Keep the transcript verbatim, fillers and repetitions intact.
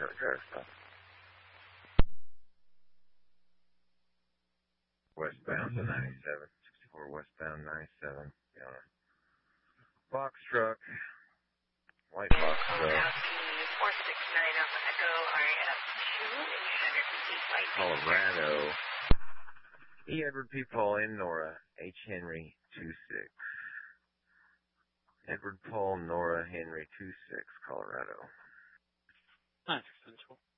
Car stop. Westbound to ninety-seven. sixty-four westbound, ninety-seven. Yeah. Box truck. White box truck. four six nine Alpha Echo, R F two, Colorado. E. Edward P. Paul N. Nora. H. Henry, two six. Edward Paul Nora Henry, two six, Colorado. Nice, Central.